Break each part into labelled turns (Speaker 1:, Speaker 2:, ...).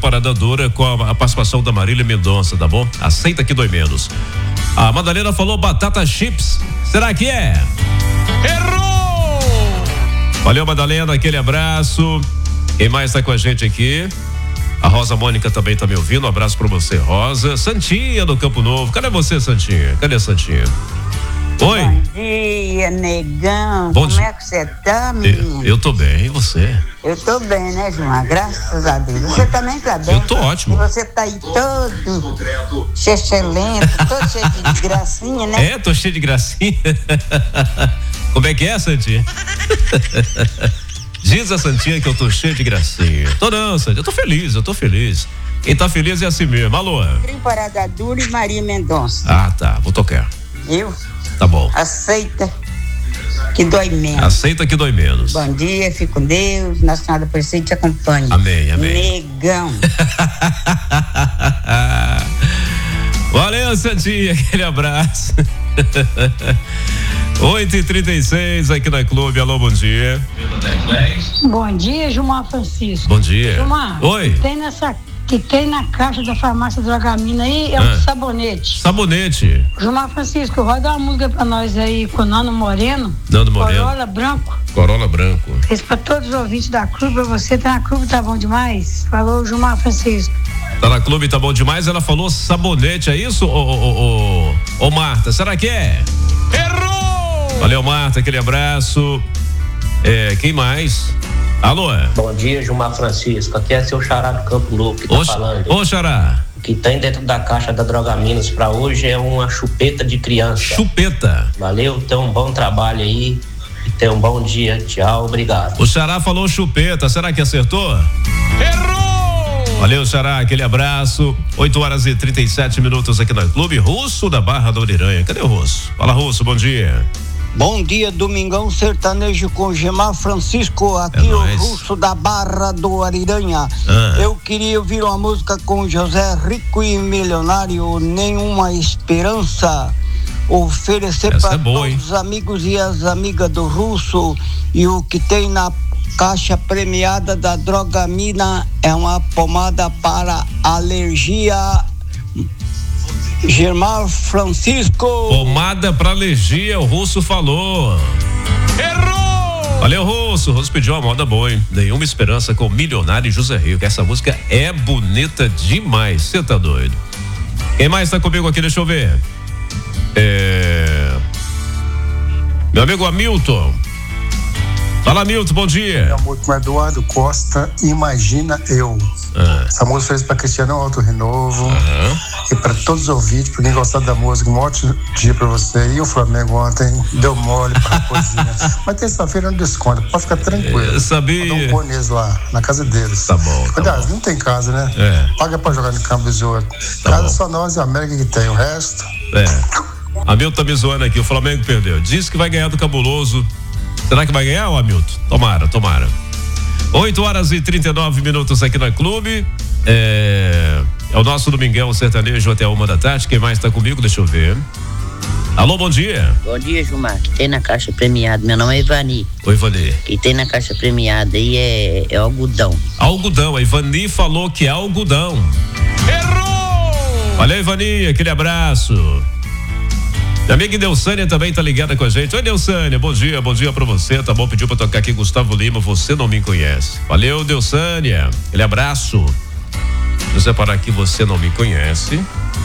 Speaker 1: Parada Dura com a participação da Marília Mendonça, tá bom? Aceita que dói menos. A Madalena falou batata chips. Será que é? Errou! Valeu, Madalena, aquele abraço. Quem mais tá com a gente aqui? A Rosa Mônica também tá me ouvindo. Um abraço pra você, Rosa. Santinha do Campo Novo. Cadê você, Santinha? Cadê a Santinha? Oi.
Speaker 2: Bom dia, negão. Como é que você tá, menino?
Speaker 1: Eu tô bem, e você?
Speaker 2: Eu tô bem, né, João? Graças a Deus. Você também tá bem?
Speaker 1: Eu tô ótimo.
Speaker 2: E você tá aí todo chechelento, todo cheio de gracinha, né?
Speaker 1: É, tô cheio de gracinha. Como é que é, Santinha? Diz a Santinha que eu tô cheio de gracinha. Tô não, Santinha, eu tô feliz. Quem tá feliz é assim mesmo. Alô?
Speaker 2: Parada Dura e Maria Mendonça.
Speaker 1: Ah, tá, vou tocar.
Speaker 2: Eu?
Speaker 1: Tá bom.
Speaker 2: Aceita que dói menos.
Speaker 1: Aceita que dói menos.
Speaker 2: Bom dia, fique com Deus. Nossa Senhora Aparecida te acompanhe.
Speaker 1: Amém, amém.
Speaker 2: Negão.
Speaker 1: Valeu, Santinha, aquele abraço. 8h36 aqui na Clube. Alô, bom dia.
Speaker 3: Bom dia, Gilmar Francisco.
Speaker 1: Bom dia.
Speaker 3: Gilmar,
Speaker 1: oi.
Speaker 3: Que tem na caixa da farmácia Drogamina aí um sabonete.
Speaker 1: Sabonete.
Speaker 3: Gilmar Francisco, roda uma música pra nós aí com o Nando Moreno. Corolla Branco.
Speaker 1: Corolla Branco.
Speaker 3: Isso pra todos os ouvintes da Clube, pra você tá na Clube, tá bom demais? Falou, Gilmar Francisco.
Speaker 1: Tá na Clube, tá bom demais. Ela falou sabonete, é isso? Ô, Marta, será que é? Errou! Valeu, Marta, aquele abraço. Quem mais? Alô?
Speaker 4: Bom dia, Gilmar Francisco. Aqui é seu Xará do Campo Novo que tá falando.
Speaker 1: Ô, Xará.
Speaker 4: O que tem dentro da caixa da Drogaminas pra hoje é uma chupeta de criança.
Speaker 1: Chupeta.
Speaker 4: Valeu, tenha um bom trabalho aí e tenha um bom dia. Tchau, obrigado.
Speaker 1: O Xará falou chupeta, será que acertou? Errou! Valeu, Xará, aquele abraço. 8h37 aqui na Clube. Russo da Barra da Oriranha. Cadê o Russo? Fala, Russo, bom dia.
Speaker 5: Bom dia, Domingão Sertanejo com Gilmar Francisco, aqui o Russo da Barra do Ariranha. Eu queria ouvir uma música com José Rico e Milionário, Nenhuma Esperança. Oferecer para todos os amigos e as amigas do Russo. E o que tem na caixa premiada da Drogamina é uma pomada para alergia. Gilmar Francisco.
Speaker 1: Pomada pra alergia, o Russo falou. Errou! Valeu, Russo. O Russo pediu uma moda boa, hein? Nenhuma Esperança com Milionário e José Rico. Essa música é bonita demais. Você tá doido? Quem mais tá comigo aqui? Deixa eu ver. Meu amigo Hamilton. Fala, Milton, bom dia.
Speaker 6: É muito com Eduardo Costa, Imagina Eu. Essa música fez pra Cristiano Alto Renovo e pra todos os ouvintes, pra quem gostar da música, um ótimo dia pra você. E o Flamengo ontem deu mole pra raposinha. Mas terça-feira não desconta, pode ficar tranquilo.
Speaker 1: Eu sabia.
Speaker 6: Mandar um bonês lá, na casa deles.
Speaker 1: Tá bom.
Speaker 6: Aliás, não tem casa, né? Paga pra jogar no campo dos outros. Casa só nós e a América que tem, o resto.
Speaker 1: Hamilton tá me zoando aqui, o Flamengo perdeu. Diz que vai ganhar do Cabuloso. Será que vai ganhar, Hamilton? Tomara. 8h39 aqui na Clube. É o nosso Domingão Sertanejo até 1h da tarde. Quem mais tá comigo? Deixa eu ver. Alô, bom dia.
Speaker 7: Bom dia, Gilmar. Que tem na caixa premiada? Meu nome é Ivani.
Speaker 1: Oi, Ivani.
Speaker 7: Que tem na caixa premiada aí é algodão.
Speaker 1: Algodão. A Ivani falou que é algodão. Errou! Valeu, Ivani. Aquele abraço. Minha amiga Delçânia também tá ligada com a gente. Oi, Delçânia, bom dia pra você, tá bom? Pediu pra tocar aqui Gustavo Lima, Você Não Me Conhece. Valeu, Delçânia, aquele abraço. Vou separar aqui Você Não Me Conhece,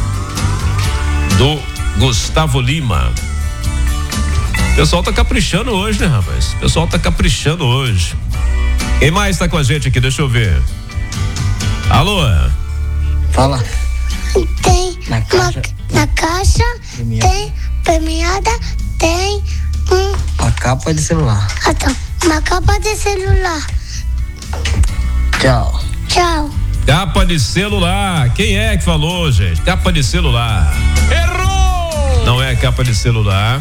Speaker 1: do Gustavo Lima. O pessoal tá caprichando hoje, né, rapaz? O pessoal tá caprichando hoje. Quem mais tá com a gente aqui? Deixa eu ver. Alô?
Speaker 5: Fala.
Speaker 8: Tem na caixa tem premiada, tem
Speaker 5: uma capa de celular.
Speaker 8: Uma capa de celular.
Speaker 5: Tchau.
Speaker 1: Capa de celular. Quem é que falou, gente? Capa de celular. Errou! Não é capa de celular.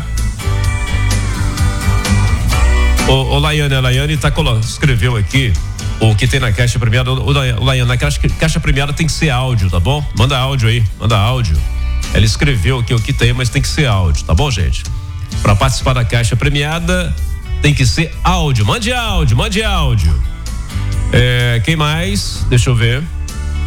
Speaker 1: Ô, Laiane, a Laiane escreveu aqui o que tem na caixa premiada. Ô, Laiane, na caixa premiada tem que ser áudio, tá bom? Manda áudio aí, manda áudio. Ela escreveu aqui o que tem, mas tem que ser áudio, tá bom, gente? Pra participar da caixa premiada, tem que ser áudio. Mande áudio. Quem mais? Deixa eu ver.